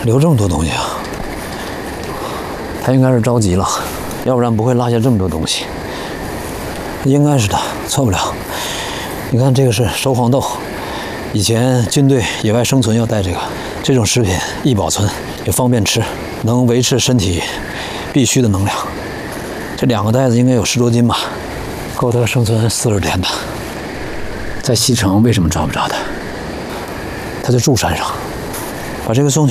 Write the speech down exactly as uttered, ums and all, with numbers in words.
留这么多东西啊？他应该是着急了，要不然不会落下这么多东西。应该是的，错不了。你看，这个是熟黄豆，以前军队野外生存要带这个，这种食品易保存，也方便吃，能维持身体必须的能量。这两个袋子应该有十多斤吧，够他生存四十天的。在西城为什么抓不着他？他就住山上，把这个送去。